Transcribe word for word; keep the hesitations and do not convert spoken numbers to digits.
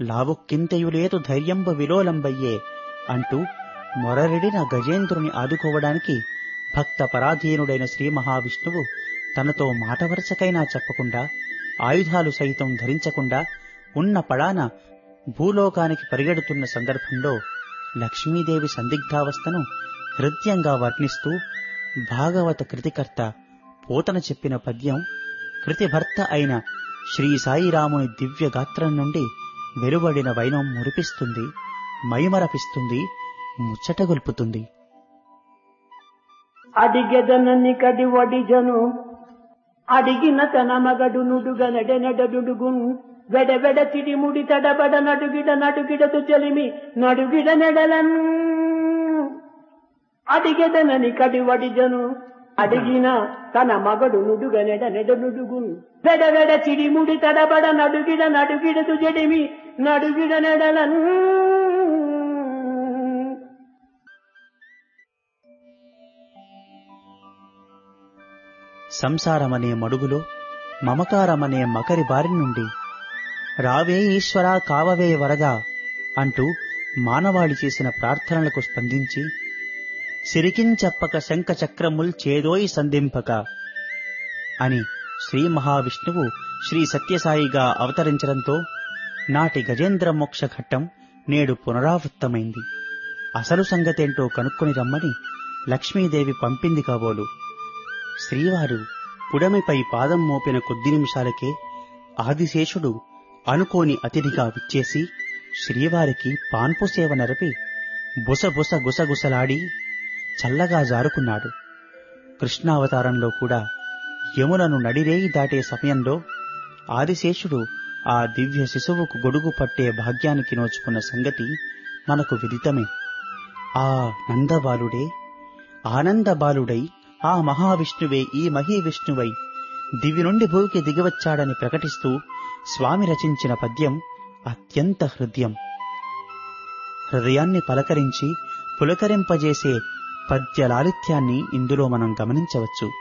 లావుక్కింతయులేదు ధైర్యంబు విలోలంబయ్యే అంటూ మొరరిడిన గజేంద్రుని ఆదుకోవడానికి భక్త పరాధీనుడైన శ్రీ మహావిష్ణువు తనతో మాట వరుసకైనా చెప్పకుండా, ఆయుధాలు సైతం ధరించకుండా ఉన్న పడాన భూలోకానికి పరిగెడుతున్న సందర్భంలో లక్ష్మీదేవి సందిగ్ధావస్థను హృద్యంగా వర్ణిస్తూ భాగవత కృతికర్త పోతన చెప్పిన పద్యం కృతిభర్త అయిన శ్రీ సాయిరాముని దివ్య గాత్రం నుండి వెలువడిన వైనం మురిపిస్తుంది, మైమరపిస్తుంది, ముచ్చటగొల్పుతుంది. అడిగెదనని కడి వడిజను అడిగిన తన మగడు నుడుగ నెడ నెడడుగున్ వెడ వెడ చిడిముడి తడబడ నడుగిడ నడుగిడదు చెలిమి నడుగిడ నెడలన్. అడిగెదనని కడి వడిజను అడిగిన తన మగడు నుడుగ నెడ నెడనుడుగున్ వెడ వెడ చిడిముడి తడబడ నడుగిడ నడుగిడదు చెలిమి నడుగిడ నెడలన్. సంసారమనే మడుగులో మమకారమనే మకరి బారి నుండి రావే ఈశ్వరా కావవే వరదా అంటూ మానవాళి చేసిన ప్రార్థనలకు స్పందించి సిరికించప్పక శంఖ చక్రముల్ చేదోయి సంధింపక అని శ్రీ మహావిష్ణువు శ్రీ సత్యసాయిగా అవతరించడంతో నాటి గజేంద్ర మోక్ష ఘట్టం నేడు పునరావృత్తమైంది. అసలు సంగతేంటో కనుక్కొని రమ్మని లక్ష్మీదేవి పంపింది కాబోలు. శ్రీవారు పుడమిపై పాదం మోపిన కొద్ది నిమిషాలకే ఆదిశేషుడు అనుకోని అతిథిగా విచ్చేసి శ్రీవారికి పాన్పు సేవ నరపి బుసబుస గుసగుసలాడి చల్లగా జారుకున్నాడు. కృష్ణావతారంలో కూడా యమునను నడిరేయి దాటే సమయంలో ఆదిశేషుడు ఆ దివ్య శిశువుకు గొడుగు పట్టే భాగ్యానికి నోచుకున్న సంగతి మనకు విదితమే. ఆ నందబాలుడే ఆనందబాలుడై ఆ మహావిష్ణువే ఈ మహీవిష్ణువై దివి నుండి భూమికి దిగివచ్చాడని ప్రకటిస్తూ స్వామి రచించిన పద్యం అత్యంత హృద్యం. హృదయాన్ని పలకరించి పులకరింపజేసే పద్య లాలిత్యాన్ని ఇందులో మనం గమనించవచ్చు.